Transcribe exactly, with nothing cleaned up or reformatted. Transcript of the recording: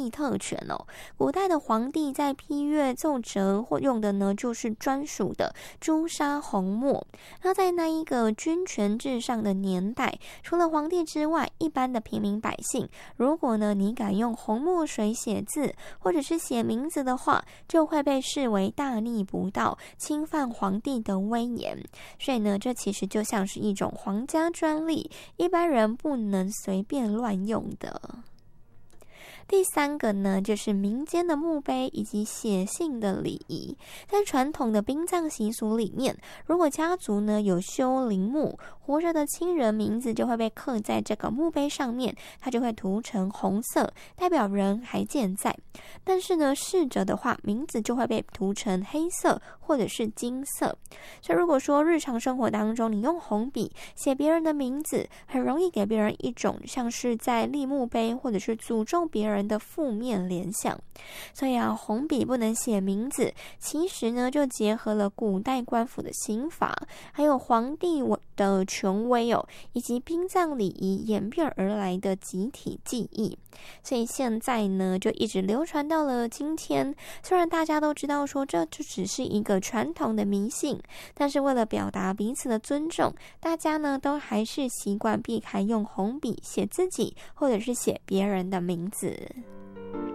帝特权哦。古代的皇帝在批阅奏折或用的呢，就是专属的朱砂红墨。那在那一个君权至上的年代，除了皇帝之外，一般的平民百姓，如果呢你敢用红墨水写字或者是写名字的话，就会被视为大逆不道，侵犯皇帝的威严。所以呢，这其实就像是一种皇家专利，一般人不能随便乱用的。第三个呢，就是民间的墓碑以及写信的礼仪。在传统的殡葬习俗里面，如果家族呢有修陵墓，活着的亲人名字就会被刻在这个墓碑上面，它就会涂成红色，代表人还健在。但是呢，逝者的话，名字就会被涂成黑色或者是金色。所以如果说日常生活当中你用红笔写别人的名字，很容易给别人一种像是在立墓碑或者是诅咒别人的负面联想。所以啊，红笔不能写名字，其实呢就结合了古代官府的刑法，还有皇帝的权威哦，以及殡葬礼仪演变而来的集体记忆。所以现在呢就一直流传到了今天。虽然大家都知道说这就只是一个传统的迷信，但是为了表达彼此的尊重，大家呢都还是习惯避开用红笔写自己或者是写别人的名字。